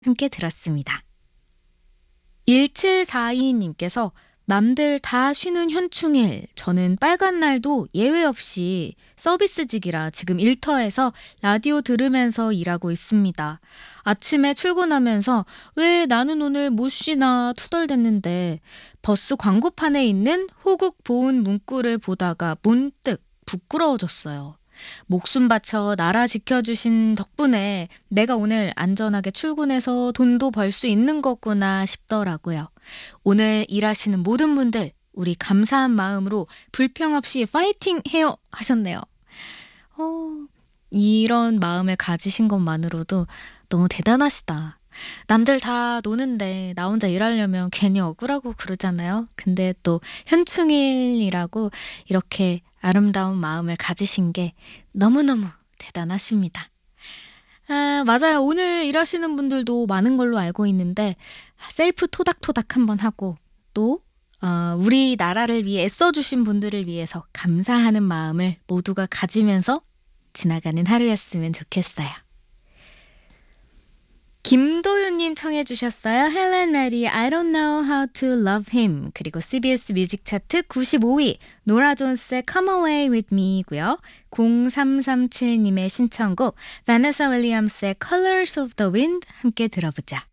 함께 들었습니다. 1742님께서 남들 다 쉬는 현충일, 저는 빨간 날도 예외 없이 서비스직이라 지금 일터에서 라디오 들으면서 일하고 있습니다. 아침에 출근하면서 왜 나는 오늘 못 쉬나 투덜댔는데 버스 광고판에 있는 호국 보훈 문구를 보다가 문득 부끄러워졌어요. 목숨 바쳐 나라 지켜주신 덕분에 내가 오늘 안전하게 출근해서 돈도 벌 수 있는 거구나 싶더라고요. 오늘 일하시는 모든 분들, 우리 감사한 마음으로 불평 없이 파이팅 해요! 하셨네요. 어, 이런 마음을 가지신 것만으로도 너무 대단하시다. 남들 다 노는데 나 혼자 일하려면 괜히 억울하고 그러잖아요. 근데 또 현충일이라고 이렇게 아름다운 마음을 가지신 게 너무너무 대단하십니다. 아, 맞아요. 오늘 일하시는 분들도 많은 걸로 알고 있는데 셀프 토닥토닥 한번 하고 또 우리나라를 위해 애써주신 분들을 위해서 감사하는 마음을 모두가 가지면서 지나가는 하루였으면 좋겠어요. 김도윤님 청해 주셨어요. 헬렌 레디 I don't know how to love him. 그리고 CBS 뮤직 차트 95위 노라 존스의 Come Away With Me고요. 0337님의 신청곡 바네사 윌리엄스의 Colors of the Wind 함께 들어보자.